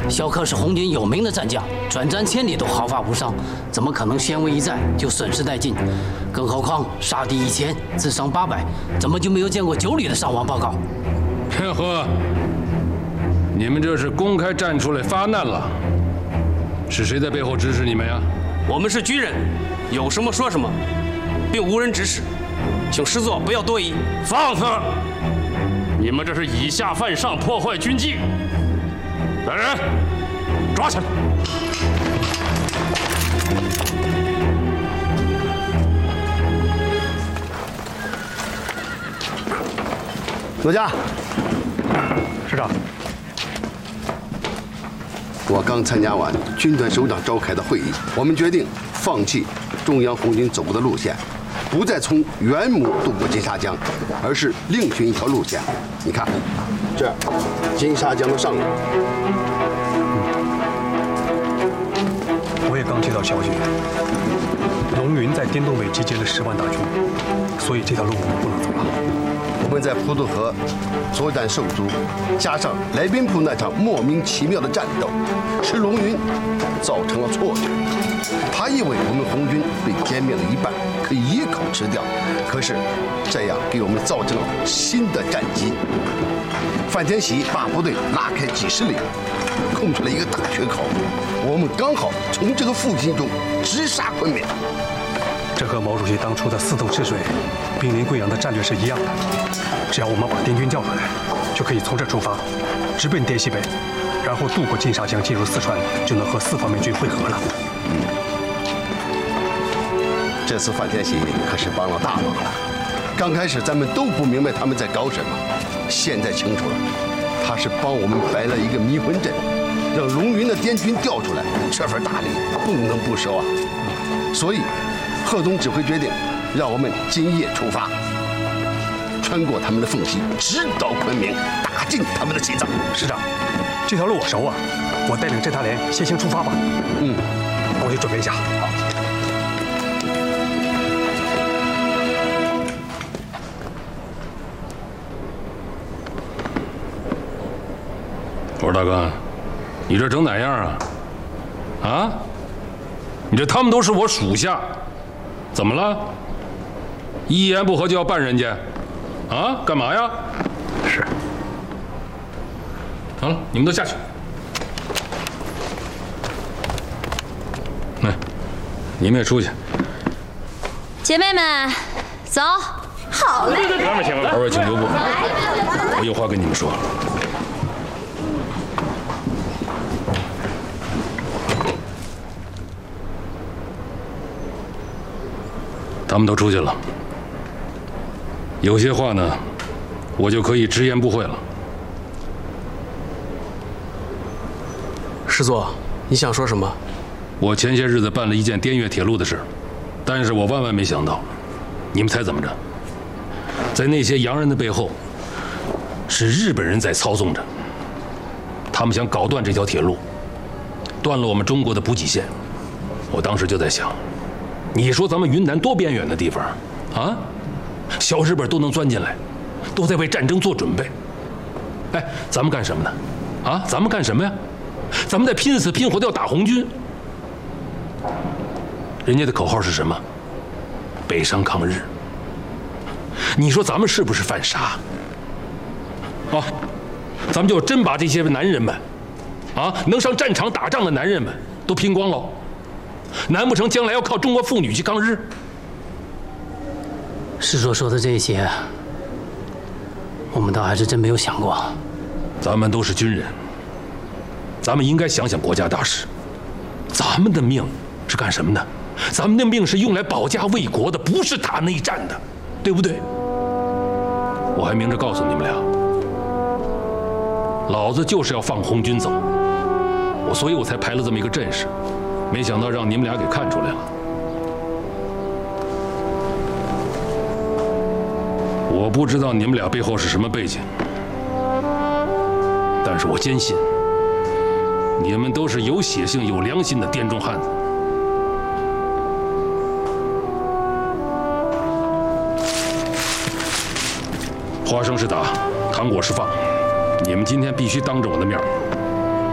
萧克是红军有名的战将，转战千里都毫发无伤，怎么可能先为一战就损失殆尽？更何况杀敌1000，自伤800，怎么就没有见过9旅的伤亡报告？ 天和，你们这是公开站出来发难了，是谁在背后指使你们呀？ 我们是军人，有什么说什么，并无人指使，请师座不要多疑。 放肆！你们这是以下犯上，破坏军纪！来人，抓起来！ 左家， 师长， 我刚参加完军团首长召开的会议，我们决定放弃中央红军走的路线，不再从元母渡过金沙江，而是另寻一条路线。你看，这金沙江的上游。 我也刚接到消息，龙云在滇东北集结了10万大军，所以这条路我们不能走了。 我们在普渡河作战受阻，加上来宾铺那场莫名其妙的战斗，使龙云造成了错觉。他以为我们红军被歼灭了一半，可以一口吃掉，可是这样给我们造成了新的战机。范天喜把部队拉开几10里，空出了一个大缺口，我们刚好从这个腹心中直杀昆明。 这和毛主席当初的四渡赤水、兵临贵阳的战略是一样的。只要我们把滇军叫出来，就可以从这出发，直奔滇西北，然后渡过金沙江进入四川，就能和4方面军会合了。 这次范天喜可是帮了大忙了。刚开始咱们都不明白他们在搞什么，现在清楚了，他是帮我们摆了一个迷魂阵，让龙云的滇军调出来。这份大礼不能不收啊！所以，贺总指挥决定，让我们今夜出发，穿过他们的缝隙，直捣昆明，打进他们的心脏。 师长，这条路我熟啊，我带领侦察连先行出发吧。我去准备一下。好。 我说大哥，你这整哪样啊？啊？你这他们都是我属下，怎么了？一言不合就要办人家，啊？干嘛呀？ 是。 好了，你们都下去。来，你们也出去。 姐妹们，走。好嘞。 外面请了。 二位请留步，我有话跟你们说。他们都出去了，有些话呢，我就可以直言不讳了。 师座，你想说什么？ 我前些日子办了一件滇越铁路的事，但是我万万没想到，你们猜怎么着？在那些洋人的背后，是日本人在操纵着。他们想搞断这条铁路，断了我们中国的补给线。我当时就在想，你说咱们云南多边远的地方，啊，小日本都能钻进来，都在为战争做准备。哎，咱们干什么呢？啊，咱们干什么呀？咱们在拼死拼活的要打红军。人家的口号是什么？北上抗日。你说咱们是不是犯傻？啊，咱们就真把这些男人们，啊，能上战场打仗的男人们都拼光了？难不成将来要靠中国妇女去抗日？ 师座说的这些，我们倒还是真没有想过。 咱们都是军人，咱们应该想想国家大事。咱们的命是干什么的？咱们的命是用来保家卫国的，不是打内战的，对不对？我还明着告诉你们俩，老子就是要放红军走，所以我才排了这么一个阵势。没想到让你们俩给看出来了。我不知道你们俩背后是什么背景，但是我坚信，你们都是有血性、有良心的滇中汉子。花生是打，糖果是放，你们今天必须当着我的面